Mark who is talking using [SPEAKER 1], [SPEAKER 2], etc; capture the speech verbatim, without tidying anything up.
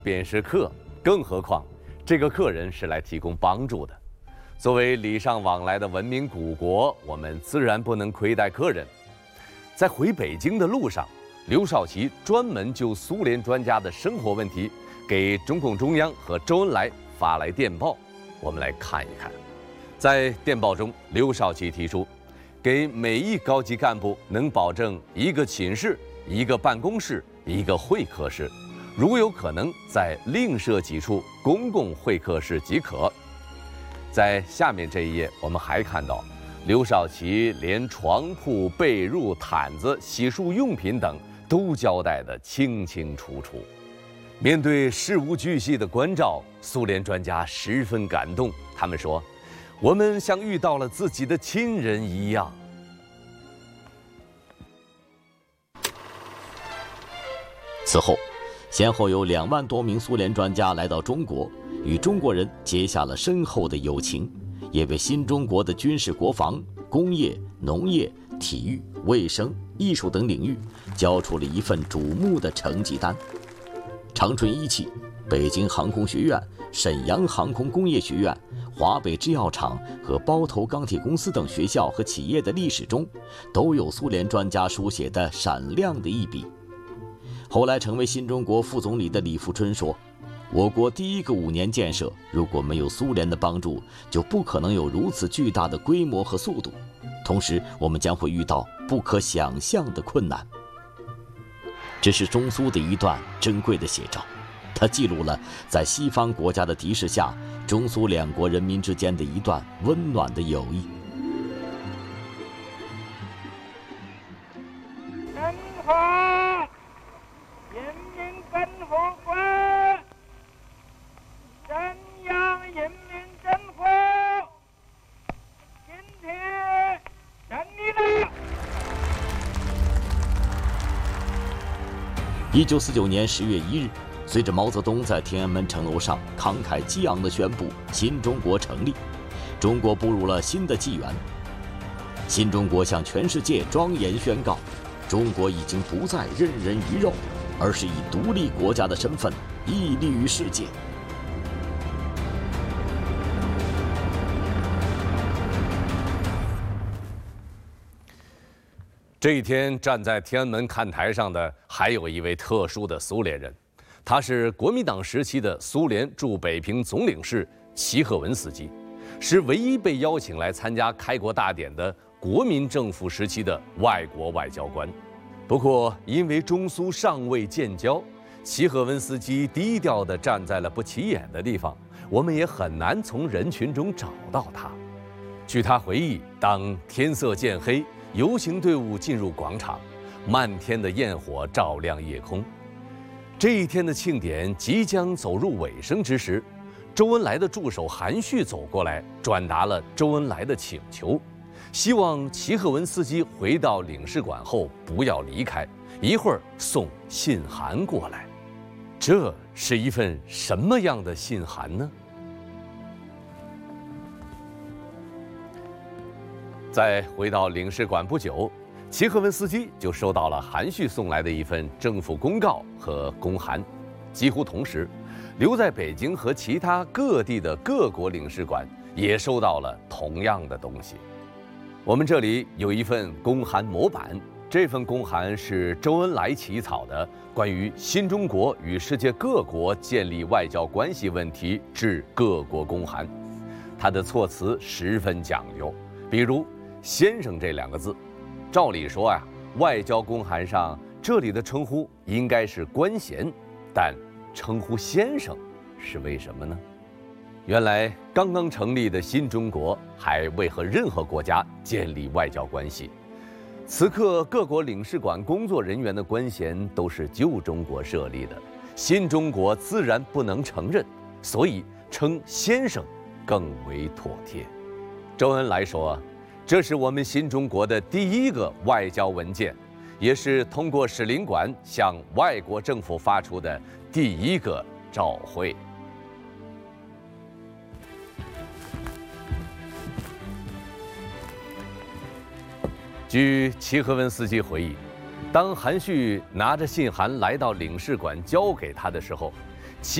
[SPEAKER 1] 便是客，更何况这个客人是来提供帮助的。作为礼尚往来的文明古国，我们自然不能亏待客人。在回北京的路上，刘少奇专门就苏联专家的生活问题给中共中央和周恩来发来电报，我们来看一看。在电报中，刘少奇提出，给每一高级干部能保证一个寝室、一个办公室、一个会客室，如有可能，再另设几处公共会客室即可。在下面这一页，我们还看到，刘少奇连床铺、被褥、毯子、洗漱用品等都交代得清清楚楚。面对事无巨细的关照，苏联专家十分感动。他们说：“我们像遇到了自己的亲人一样。”
[SPEAKER 2] 此后，先后有两万多名苏联专家来到中国，与中国人结下了深厚的友情，也为新中国的军事国防、工业、农业、体育、卫生、艺术等领域交出了一份瞩目的成绩单。长春一期、北京航空学院、沈阳航空工业学院、华北制药厂和包头钢铁公司等学校和企业的历史中，都有苏联专家书写的闪亮的一笔。后来成为新中国副总理的李富春说，我国第一个五年建设如果没有苏联的帮助，就不可能有如此巨大的规模和速度，同时我们将会遇到不可想象的困难。这是中苏的一段珍贵的写照，它记录了在西方国家的敌视下，中苏两国人民之间的一段温暖的友谊。
[SPEAKER 3] 中华人民共和国中央人民政府今天胜利了。
[SPEAKER 2] 一九四九年十月一日，随着毛泽东在天安门城楼上慷慨激昂地宣布新中国成立，中国步入了新的纪元。新中国向全世界庄严宣告，中国已经不再任人鱼肉，而是以独立国家的身份屹立于世界。
[SPEAKER 1] 这一天，站在天安门看台上的还有一位特殊的苏联人，他是国民党时期的苏联驻北平总领事齐赫文斯基，是唯一被邀请来参加开国大典的国民政府时期的外国外交官。不过，因为中苏尚未建交，齐赫文斯基低调地站在了不起眼的地方，我们也很难从人群中找到他。据他回忆，当天色渐黑，游行队伍进入广场，漫天的焰火照亮夜空。这一天的庆典即将走入尾声之时，周恩来的助手韩旭走过来，转达了周恩来的请求，希望齐赫文斯基回到领事馆后不要离开，一会儿送信函过来。这是一份什么样的信函呢？在回到领事馆不久，齐赫文斯基就收到了韩旭送来的一份政府公告和公函。几乎同时，留在北京和其他各地的各国领事馆也收到了同样的东西。我们这里有一份公函模板，这份公函是周恩来起草的，关于新中国与世界各国建立外交关系问题致各国公函。他的措辞十分讲究，比如先生这两个字，照理说呀，外交公函上这里的称呼应该是官衔，但称呼先生是为什么呢？原来刚刚成立的新中国还未和任何国家建立外交关系，此刻各国领事馆工作人员的官衔都是旧中国设立的，新中国自然不能承认，所以称先生更为妥帖。周恩来说，这是我们新中国的第一个外交文件，也是通过使领馆向外国政府发出的第一个照会。据齐赫文斯基回忆，当韩旭拿着信函来到领事馆交给他的时候，